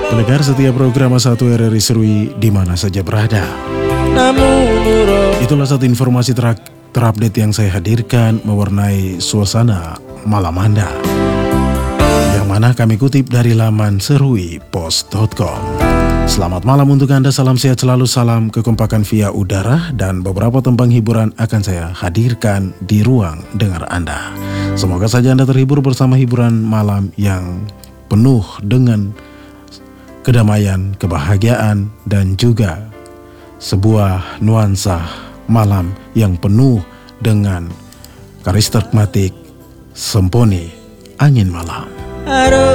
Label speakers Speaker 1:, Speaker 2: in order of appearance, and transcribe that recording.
Speaker 1: Pendengar setiap program A1 RRI Serui di mana saja berada. Itulah satu informasi terupdate yang saya hadirkan mewarnai suasana malam Anda, yang mana kami kutip dari laman seruipost.com. Selamat malam untuk Anda, salam sehat selalu, salam kekompakan via udara, dan beberapa tembang hiburan akan saya hadirkan di ruang dengar Anda. Semoga saja Anda terhibur bersama hiburan malam yang penuh dengan kedamaian, kebahagiaan, dan juga sebuah nuansa malam yang penuh dengan karismatik semponi angin malam.